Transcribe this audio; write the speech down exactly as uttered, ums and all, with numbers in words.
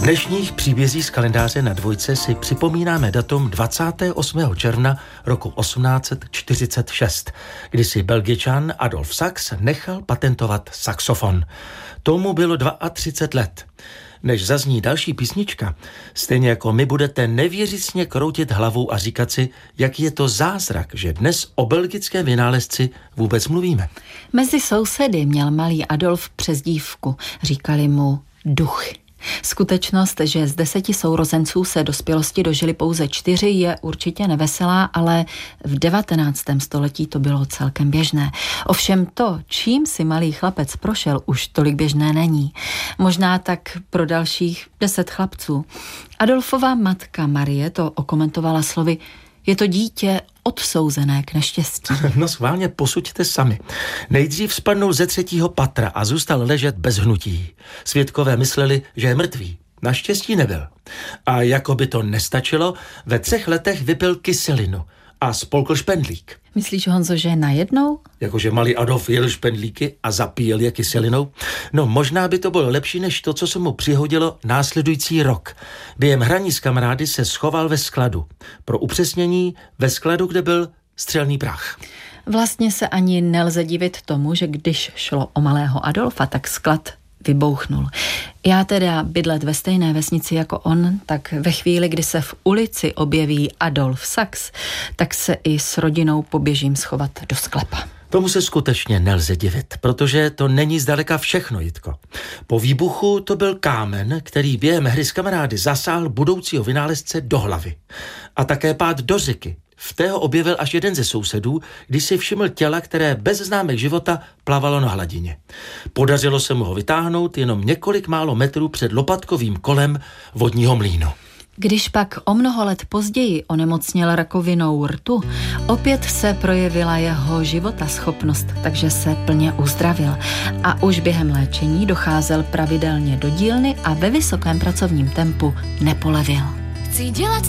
V dnešních příbězích z kalendáře na dvojce si připomínáme datum dvacátého osmého června roku osmnáct set čtyřicet šest, kdy si Belgičan Adolf Sax nechal patentovat saxofon. Tomu bylo třicet dva let. Než zazní další písnička, stejně jako my budete nevěřícně kroutit hlavou a říkat si, jaký je to zázrak, že dnes o belgickém vynálezci vůbec mluvíme. Mezi sousedy měl malý Adolf přezdívku, říkali mu Duch. Skutečnost, že z deseti sourozenců se dospělosti dožili pouze čtyři, je určitě neveselá, ale v devatenáctém století to bylo celkem běžné. Ovšem to, čím si malý chlapec prošel, už tolik běžné není. Možná tak pro dalších deset chlapců. Adolfova matka Marie to okomentovala slovy: je to dítě odsouzené k neštěstí. No schválně posuďte sami. Nejdřív spadnul ze třetího patra a zůstal ležet bez hnutí. Svědkové mysleli, že je mrtvý. Naštěstí nebyl. A jako by to nestačilo, ve třech letech vypil kyselinu a spolkl špendlík. Myslíš, Honzo, že najednou? Jakože malý Adolf jel špendlíky a zapíjel je kyselinou? No možná by to bylo lepší než to, co se mu přihodilo následující rok. Během hraní s kamarády se schoval ve skladu. Pro upřesnění ve skladu, kde byl střelný prach. Vlastně se ani nelze divit tomu, že když šlo o malého Adolfa, tak sklad vybouchnul. Já teda bydlet ve stejné vesnici jako on, tak ve chvíli, kdy se v ulici objeví Adolf Sax, tak se i s rodinou poběžím schovat do sklepa. Tomu se skutečně nelze divit, protože to není zdaleka všechno, Jitko. Po výbuchu to byl kámen, který během hry s kamarády zasáhl budoucího vynálezce do hlavy. A také pád do řeky. V té ho objevil až jeden ze sousedů, když si všiml těla, které bez známek života plavalo na hladině. Podařilo se mu ho vytáhnout jenom několik málo metrů před lopatkovým kolem vodního mlýnu. Když pak o mnoho let později onemocněl rakovinou rtu, opět se projevila jeho životaschopnost, takže se plně uzdravil. A už během léčení docházel pravidelně do dílny a ve vysokém pracovním tempu nepolevil. Chci dělat